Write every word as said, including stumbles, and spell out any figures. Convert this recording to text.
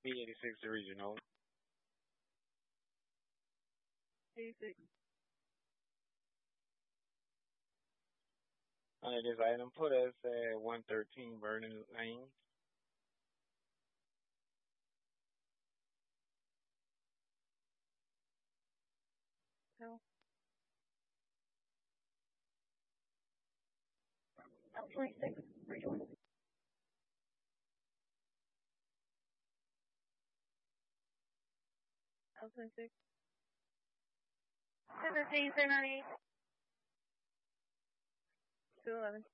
B eighty-six original. eighty-six. Uh, this item put us at one thirteen Vernon Lane. No. L twenty-six. Original. L twenty-six. seventeen, seven ninety-eight. two eleven.